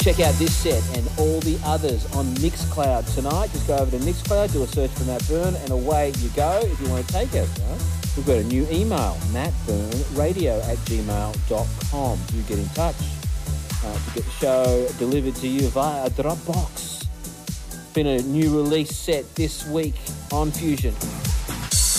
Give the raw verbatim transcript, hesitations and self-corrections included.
check out this set and all the others on Mixcloud tonight. Just go over to Mixcloud, do a search for Matt Byrne, and away you go if you want to take us. Right? We've got a new email, mattburnradio at gmail dot com. You get in touch uh, to get the show delivered to you via a Dropbox. Been a new release set this week on Fusion.